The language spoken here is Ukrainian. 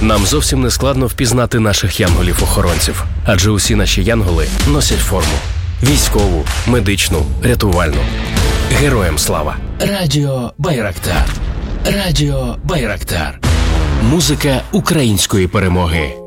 Нам зовсім не складно впізнати наших янголів-охоронців, адже усі наші янголи носять форму. Військову, медичну, рятувальну. Героям слава! Радіо Байрактар. Радіо Байрактар. Музика української перемоги.